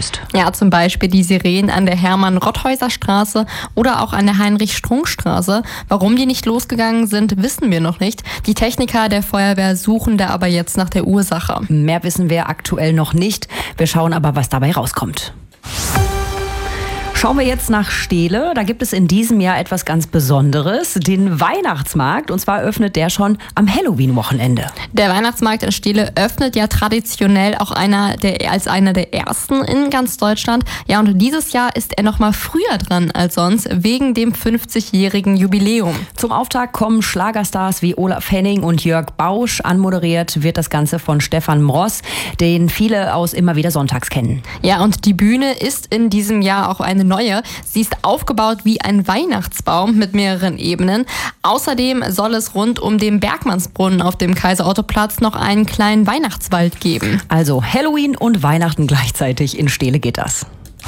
ausgelöst. Ja, zum Beispiel die Sirenen an der Hermann-Rotthäuser-Straße oder auch an der Heinrich-Strunk-Straße. Warum die nicht losgegangen sind, wissen wir noch nicht. Die Techniker der Feuerwehr suchen da aber jetzt nach der Ursache. Mehr wissen wir aktuell noch nicht. Wir schauen aber, was dabei rauskommt. Schauen wir jetzt nach Steele. Da gibt es in diesem Jahr etwas ganz Besonderes, den Weihnachtsmarkt. Und zwar öffnet der schon am Halloween-Wochenende. Der Weihnachtsmarkt in Steele öffnet ja traditionell auch als einer der ersten in ganz Deutschland. Ja, und dieses Jahr ist er noch mal früher dran als sonst, wegen dem 50-jährigen Jubiläum. Zum Auftakt kommen Schlagerstars wie Olaf Henning und Jörg Bausch. Anmoderiert wird das Ganze von Stefan Mross, den viele aus Immer wieder sonntags kennen. Ja, und die Bühne ist in diesem Jahr auch eine neue. Sie ist aufgebaut wie ein Weihnachtsbaum mit mehreren Ebenen. Außerdem soll es rund um den Bergmannsbrunnen auf dem Kaiser-Otto-Platz noch einen kleinen Weihnachtswald geben. Also Halloween und Weihnachten gleichzeitig. In Steele geht das.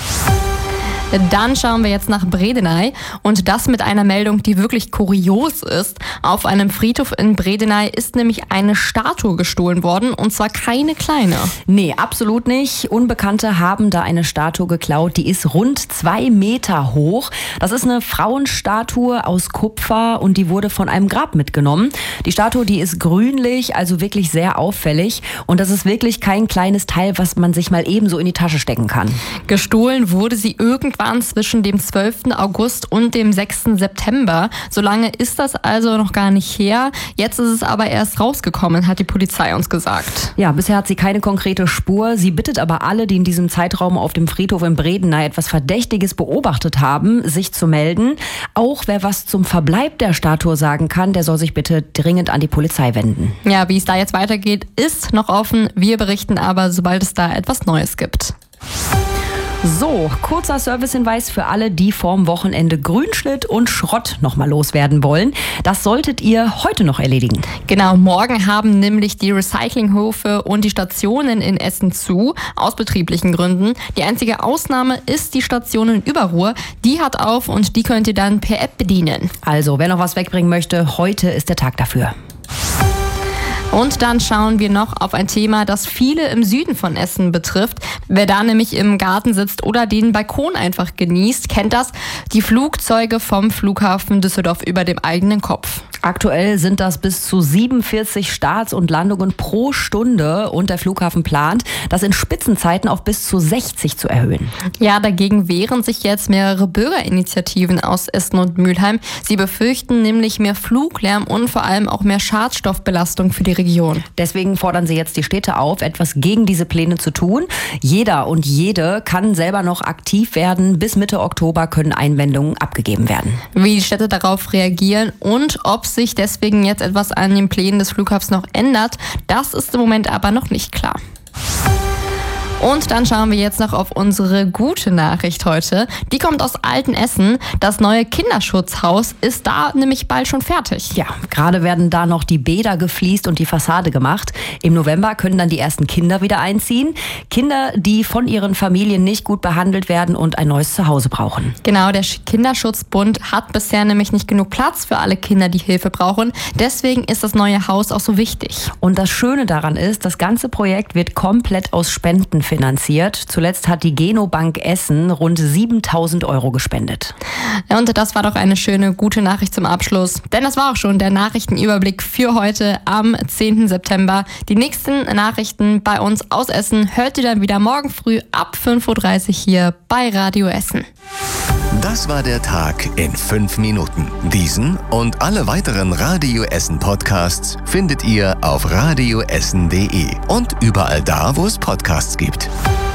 Dann schauen wir jetzt nach Bredeney und das mit einer Meldung, die wirklich kurios ist. Auf einem Friedhof in Bredeney ist nämlich eine Statue gestohlen worden und zwar keine kleine. Nee, absolut nicht. Unbekannte haben da eine Statue geklaut, die ist rund 2 Meter hoch. Das ist eine Frauenstatue aus Kupfer und die wurde von einem Grab mitgenommen. Die Statue, die ist grünlich, also wirklich sehr auffällig und das ist wirklich kein kleines Teil, was man sich mal ebenso in die Tasche stecken kann. Gestohlen wurde sie irgendwann zwischen dem 12. August und dem 6. September. So lange ist das also noch gar nicht her. Jetzt ist es aber erst rausgekommen, hat die Polizei uns gesagt. Ja, bisher hat sie keine konkrete Spur. Sie bittet aber alle, die in diesem Zeitraum auf dem Friedhof in Bredeney etwas Verdächtiges beobachtet haben, sich zu melden. Auch wer was zum Verbleib der Statue sagen kann, der soll sich bitte dringend an die Polizei wenden. Ja, wie es da jetzt weitergeht, ist noch offen. Wir berichten aber, sobald es da etwas Neues gibt. So, kurzer Servicehinweis für alle, die vorm Wochenende Grünschnitt und Schrott nochmal loswerden wollen. Das solltet ihr heute noch erledigen. Genau, morgen haben nämlich die Recyclinghöfe und die Stationen in Essen zu, aus betrieblichen Gründen. Die einzige Ausnahme ist die Station in Überruhr. Die hat auf und die könnt ihr dann per App bedienen. Also, wer noch was wegbringen möchte, heute ist der Tag dafür. Und dann schauen wir noch auf ein Thema, das viele im Süden von Essen betrifft. Wer da nämlich im Garten sitzt oder den Balkon einfach genießt, kennt das. Die Flugzeuge vom Flughafen Düsseldorf über dem eigenen Kopf. Aktuell sind das bis zu 47 Starts und Landungen pro Stunde und der Flughafen plant, das in Spitzenzeiten auf bis zu 60 zu erhöhen. Ja, dagegen wehren sich jetzt mehrere Bürgerinitiativen aus Essen und Mülheim. Sie befürchten nämlich mehr Fluglärm und vor allem auch mehr Schadstoffbelastung für die Region. Deswegen fordern sie jetzt die Städte auf, etwas gegen diese Pläne zu tun. Jeder und jede kann selber noch aktiv werden. Bis Mitte Oktober können Einwendungen abgegeben werden. Wie die Städte darauf reagieren und ob sich deswegen jetzt etwas an den Plänen des Flughafens noch ändert, das ist im Moment aber noch nicht klar. Und dann schauen wir jetzt noch auf unsere gute Nachricht heute. Die kommt aus Altenessen. Das neue Kinderschutzhaus ist da nämlich bald schon fertig. Ja, gerade werden da noch die Bäder gefliest und die Fassade gemacht. Im November können dann die ersten Kinder wieder einziehen. Kinder, die von ihren Familien nicht gut behandelt werden und ein neues Zuhause brauchen. Genau, der Kinderschutzbund hat bisher nämlich nicht genug Platz für alle Kinder, die Hilfe brauchen. Deswegen ist das neue Haus auch so wichtig. Und das Schöne daran ist, das ganze Projekt wird komplett aus Spenden finanziert. Zuletzt hat die Genobank Essen rund 7.000 € gespendet. Und das war doch eine schöne, gute Nachricht zum Abschluss. Denn das war auch schon der Nachrichtenüberblick für heute am 10. September. Die nächsten Nachrichten bei uns aus Essen hört ihr dann wieder morgen früh ab 5.30 Uhr hier bei Radio Essen. Das war der Tag in 5 Minuten. Diesen und alle weiteren Radio Essen Podcasts findet ihr auf radioessen.de und überall da, wo es Podcasts gibt.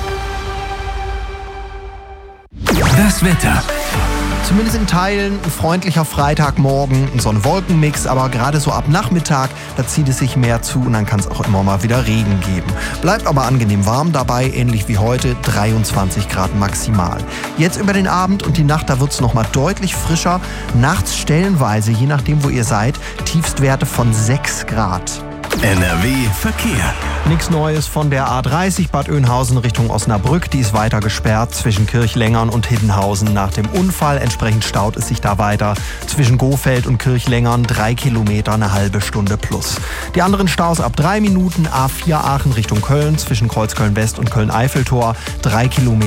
Das Wetter. Zumindest in Teilen ein freundlicher Freitagmorgen, ein Sonne-Wolken-Mix, aber gerade so ab Nachmittag, da zieht es sich mehr zu und dann kann es auch immer mal wieder Regen geben. Bleibt aber angenehm warm dabei, ähnlich wie heute, 23 Grad maximal. Jetzt über den Abend und die Nacht, da wird es nochmal deutlich frischer. Nachts stellenweise, je nachdem wo ihr seid, Tiefstwerte von 6 Grad. NRW Verkehr. Nichts Neues von der A30 Bad Oeynhausen Richtung Osnabrück. Die ist weiter gesperrt zwischen Kirchlengern und Hiddenhausen nach dem Unfall. Entsprechend staut es sich da weiter. Zwischen Gohfeld und Kirchlengern 3 Kilometer, eine halbe Stunde plus. Die anderen Staus ab 3 Minuten. A4 Aachen Richtung Köln zwischen Kreuzköln West und Köln-Eiffeltor 3 Kilometer.